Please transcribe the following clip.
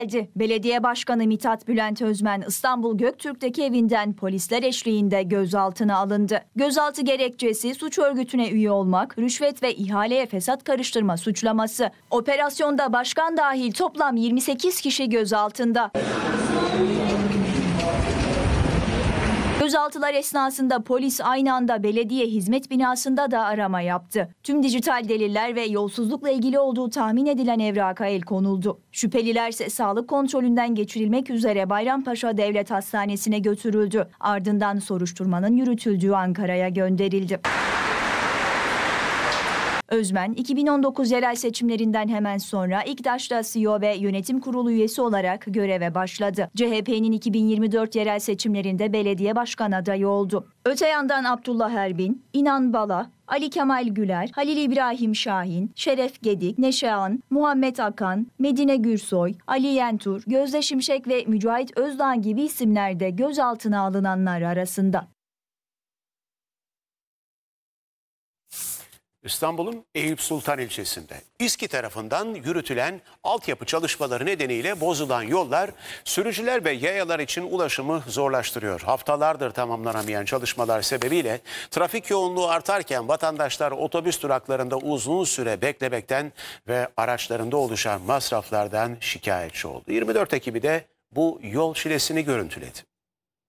Belediye Başkanı Mithat Bülent Özmen İstanbul Göktürk'teki evinden polisler eşliğinde gözaltına alındı. Gözaltı gerekçesi suç örgütüne üye olmak, rüşvet ve ihaleye fesat karıştırma suçlaması. Operasyonda başkan dahil toplam 28 kişi gözaltında. Gözaltılar esnasında polis aynı anda belediye hizmet binasında da arama yaptı. Tüm dijital deliller ve yolsuzlukla ilgili olduğu tahmin edilen evraka el konuldu. Şüpheliler ise sağlık kontrolünden geçirilmek üzere Bayrampaşa Devlet Hastanesi'ne götürüldü. Ardından soruşturmanın yürütüldüğü Ankara'ya gönderildi. Özmen, 2019 yerel seçimlerinden hemen sonra İKTAŞ'ta CEO ve yönetim kurulu üyesi olarak göreve başladı. CHP'nin 2024 yerel seçimlerinde belediye başkan adayı oldu. Öte yandan Abdullah Erbin, İnan Bala, Ali Kemal Güler, Halil İbrahim Şahin, Şeref Gedik, Neşehan, Muhammed Akan, Medine Gürsoy, Ali Yentur, Gözde Şimşek ve Mücahit Özdağ gibi isimler de gözaltına alınanlar arasında. İstanbul'un Eyüp Sultan ilçesinde İSKİ tarafından yürütülen altyapı çalışmaları nedeniyle bozulan yollar sürücüler ve yayalar için ulaşımı zorlaştırıyor. Haftalardır tamamlanamayan çalışmalar sebebiyle trafik yoğunluğu artarken vatandaşlar otobüs duraklarında uzun süre beklemekten ve araçlarında oluşan masraflardan şikayetçi oldu. 24 ekibi de bu yol çilesini görüntüledi.